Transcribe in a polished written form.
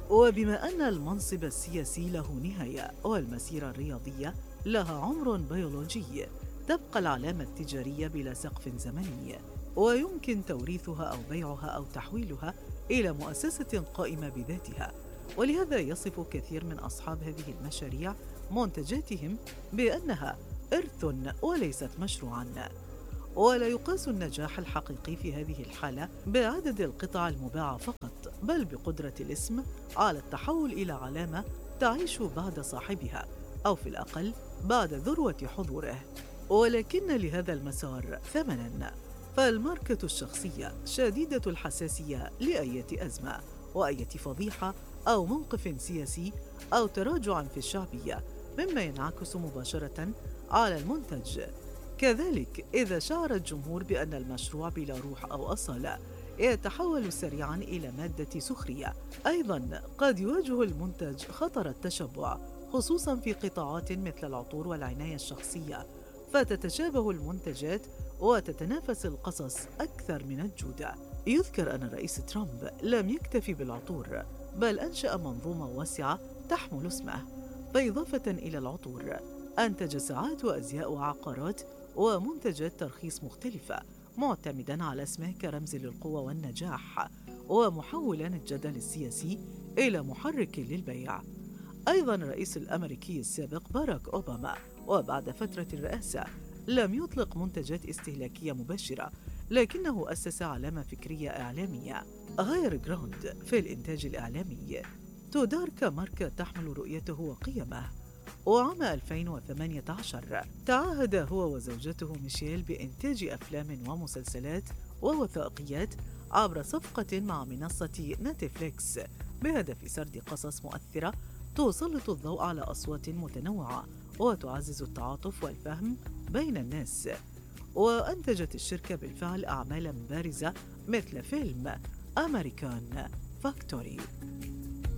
وبما أن المنصب السياسي له نهاية والمسيرة الرياضية لها عمر بيولوجي، تبقى العلامة التجارية بلا سقف زمني، ويمكن توريثها أو بيعها أو تحويلها إلى مؤسسة قائمة بذاتها. ولهذا يصف كثير من أصحاب هذه المشاريع منتجاتهم بأنها إرث وليست مشروعاً. ولا يقاس النجاح الحقيقي في هذه الحالة بعدد القطع المباعة فقط، بل بقدرة الاسم على التحول إلى علامة تعيش بعد صاحبها، أو في الأقل بعد ذروة حضوره. ولكن لهذا المسار ثمناً، فالماركة الشخصية شديدة الحساسية لأية أزمة وأية فضيحة أو موقف سياسي أو تراجع في الشعبية، مما ينعكس مباشرة على المنتج. كذلك إذا شعر الجمهور بأن المشروع بلا روح أو أصالة، يتحول سريعاً إلى مادة سخرية. أيضاً قد يواجه المنتج خطر التشبع، خصوصاً في قطاعات مثل العطور والعناية الشخصية، فتتشابه المنتجات وتتنافس القصص أكثر من الجودة. يذكر أن الرئيس ترامب لم يكتفي بالعطور، بل أنشأ منظومة واسعة تحمل اسمه. فإضافة إلى العطور، أنتج ساعات وأزياء وعقارات ومنتجات ترخيص مختلفة، معتمداً على اسمه كرمز للقوة والنجاح، ومحولاً الجدل السياسي إلى محرك للبيع. أيضاً الرئيس الأمريكي السابق باراك أوباما، وبعد فترة الرئاسة، لم يطلق منتجات استهلاكية مباشرة، لكنه أسس علامة فكرية إعلامية، هاير جراوند، في الإنتاج الإعلامي، تدار كماركة تحمل رؤيته وقيمه. وعام 2018 تعهد هو وزوجته ميشيل بإنتاج أفلام ومسلسلات ووثائقيات عبر صفقة مع منصة نتفليكس، بهدف سرد قصص مؤثرة تسلط الضوء على أصوات متنوعة وتعزز التعاطف والفهم بين الناس. وأنتجت الشركة بالفعل أعمالا بارزة مثل فيلم أمريكان فاكتوري.